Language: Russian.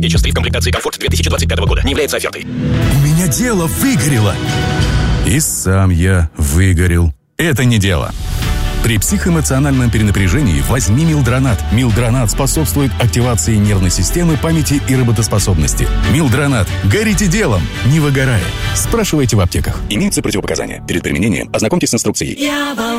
HST в комплектации «Комфорт» 2025 года. Не является офертой. У меня дело выгорело. И сам я выгорел. Это не дело. При психоэмоциональном перенапряжении возьми Милдронат. Милдронат способствует активации нервной системы, памяти и работоспособности. Милдронат. Горите делом, не выгорая. Спрашивайте в аптеках. Имеются противопоказания. Перед применением ознакомьтесь с инструкцией.